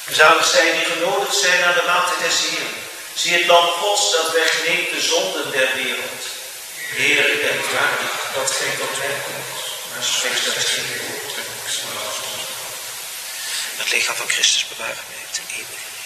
Zalig zij die genodigd zijn aan de maaltijd des Heeren. Zie het lam Gods dat wegneemt de zonden der wereld. Heer, u bent waardig dat gij tot mij komt, maar spreek slechts geen woord. Het lichaam van Christus bewaren mij ten eeuwige.